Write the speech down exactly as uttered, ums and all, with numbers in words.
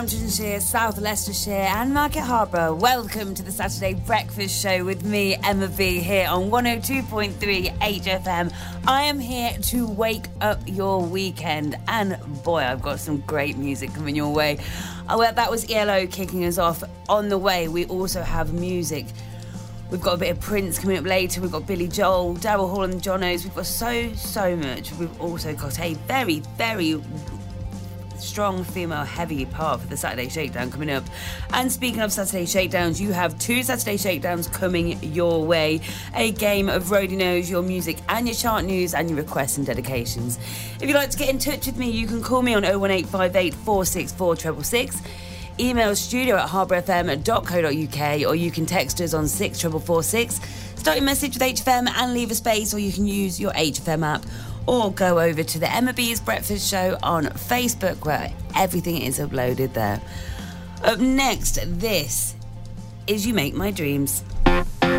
Hamptonshire, South Leicestershire and Market Harbour. Welcome to the Saturday Breakfast Show with me, Emma B, here on one oh two point three H F M. I am here to wake up your weekend, and boy, I've got some great music coming your way. Oh, well, that was E L O kicking us off. On the way, we also have music. We've got a bit of Prince coming up later. We've got Billy Joel, Daryl Hall and the Jonos. We've got so, so much. We've also got a very, very strong female heavy part for the Saturday Shakedown coming up. And speaking of Saturday Shakedowns, you have two Saturday Shakedowns coming your way. A game of Roadie Knows your music and your chart news and your requests and dedications. If you'd like to get in touch with me, you can call me on oh one eight five eight, four six four, six six six. Email studio at harbour f m dot co dot u k, or you can text us on six four four six. Start your message with H F M and leave a space, or you can use your H F M app, or go over to the Emma B's Breakfast Show on Facebook, where everything is uploaded there. Up next, this is You Make My Dreams.